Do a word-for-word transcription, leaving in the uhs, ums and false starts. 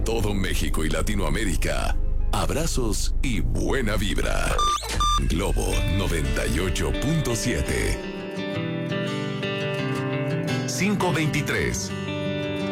todo México y Latinoamérica, abrazos y buena vibra. Globo noventa y ocho punto siete. cinco veintitrés.